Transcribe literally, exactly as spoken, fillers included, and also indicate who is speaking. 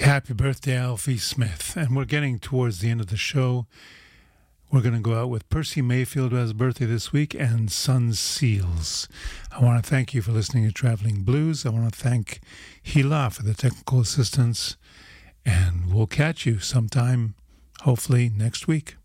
Speaker 1: Happy birthday, Alfie Smith. And we're getting towards the end of the show. We're going to go out with Percy Mayfield, who has a birthday this week, and Sun Seals. I want to thank you for listening to Traveling Blues. I want to thank Hila for the technical assistance. And we'll catch you sometime, hopefully, next week.